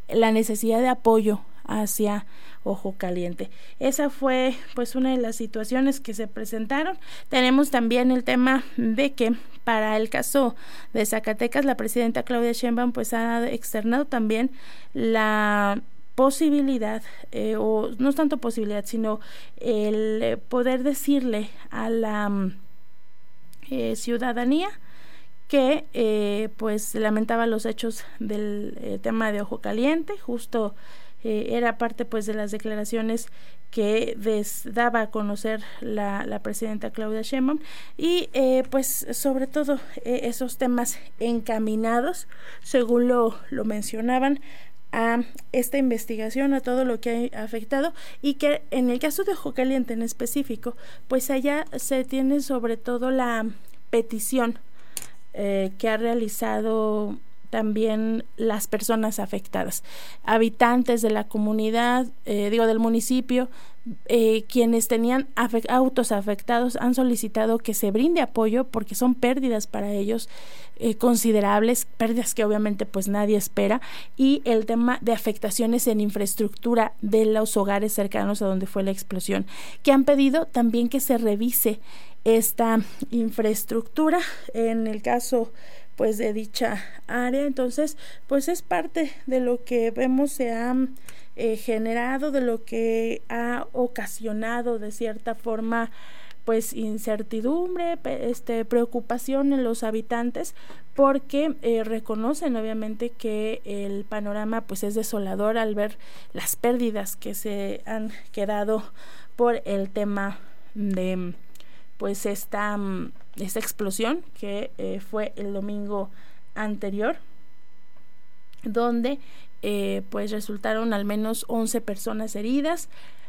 la necesidad de apoyo hacia Ojo Caliente. Esa fue pues una de las situaciones que se presentaron. Tenemos también el tema de que para el caso de Zacatecas, la presidenta Claudia Sheinbaum pues ha externado también la posibilidad, o no es tanto posibilidad, sino el poder decirle a la ciudadanía que pues lamentaba los hechos del tema de Ojo Caliente. Justo era parte pues de las declaraciones que daba a conocer la presidenta Claudia Sheinbaum, y pues sobre todo esos temas encaminados, según lo mencionaban, a esta investigación, a todo lo que ha afectado, y que en el caso de Ojo Caliente en específico, pues allá se tiene sobre todo la petición que ha realizado también las personas afectadas, habitantes de la comunidad, del municipio, quienes tenían autos afectados han solicitado que se brinde apoyo porque son pérdidas para ellos considerables, pérdidas que obviamente pues nadie espera, y el tema de afectaciones en infraestructura de los hogares cercanos a donde fue la explosión, que han pedido también que se revise esta infraestructura en el caso pues de dicha área. Entonces pues es parte de lo que vemos se ha generado, de lo que ha ocasionado de cierta forma pues incertidumbre, preocupación en los habitantes, porque reconocen obviamente que el panorama pues es desolador al ver las pérdidas que se han quedado por el tema de pues esta explosión que fue el domingo anterior, donde pues resultaron al menos 11 personas heridas,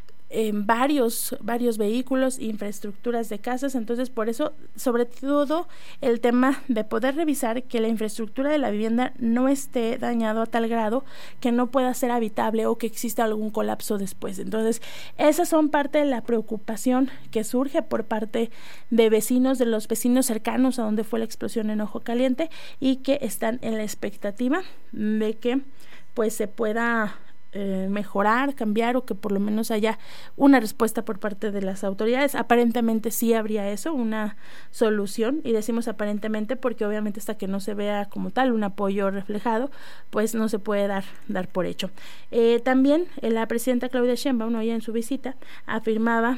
varios vehículos, infraestructuras de casas. Entonces por eso, sobre todo, el tema de poder revisar que la infraestructura de la vivienda no esté dañado a tal grado que no pueda ser habitable o que exista algún colapso después. Entonces esas son parte de la preocupación que surge por parte de los vecinos cercanos a donde fue la explosión en Ojo Caliente, y que están en la expectativa de que pues se pueda mejorar, cambiar, o que por lo menos haya una respuesta por parte de las autoridades. Aparentemente sí habría eso, una solución, y decimos aparentemente porque obviamente hasta que no se vea como tal un apoyo reflejado, pues no se puede dar por hecho. También la presidenta Claudia Sheinbaum, hoy en su visita, afirmaba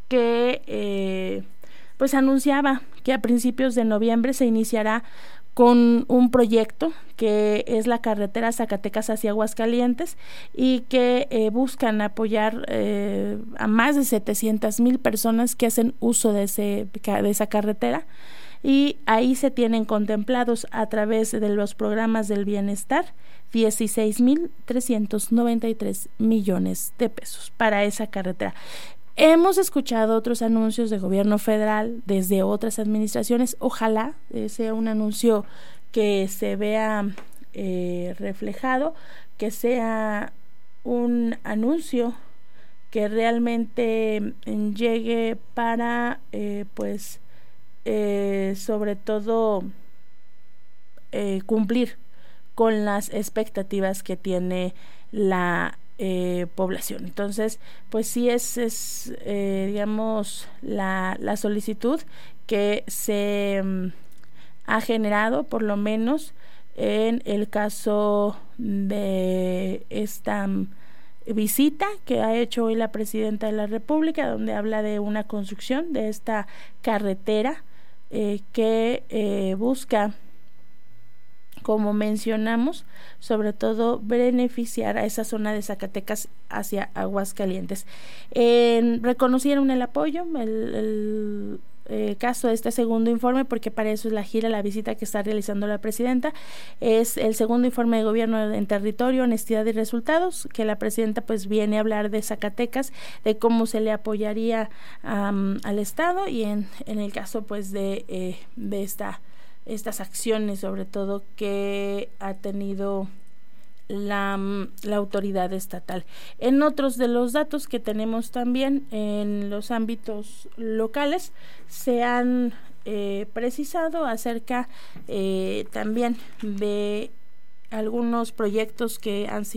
que pues anunciaba que a principios de noviembre se iniciará con un proyecto que es la carretera Zacatecas hacia Aguascalientes, y que buscan apoyar a más de 700,000 personas que hacen uso de esa carretera, y ahí se tienen contemplados a través de los programas del bienestar 16,393 millones de pesos para esa carretera. Hemos escuchado otros anuncios de gobierno federal desde otras administraciones. Ojalá sea un anuncio que se vea reflejado, que sea un anuncio que realmente llegue para sobre todo cumplir con las expectativas que tiene la población. Entonces pues sí es digamos la solicitud que se ha generado, por lo menos en el caso de esta visita que ha hecho hoy la presidenta de la República, donde habla de una construcción de esta carretera que busca, como mencionamos, sobre todo beneficiar a esa zona de Zacatecas hacia Aguascalientes. Reconocieron el apoyo, el caso de este segundo informe, porque para eso es la gira, la visita que está realizando la presidenta. Es el segundo informe de gobierno en territorio, honestidad y resultados, que la presidenta pues viene a hablar de Zacatecas, de cómo se le apoyaría al Estado, y en el caso pues de estas acciones sobre todo que ha tenido la autoridad estatal. En otros de los datos que tenemos también en los ámbitos locales, se han precisado acerca también de algunos proyectos que han sido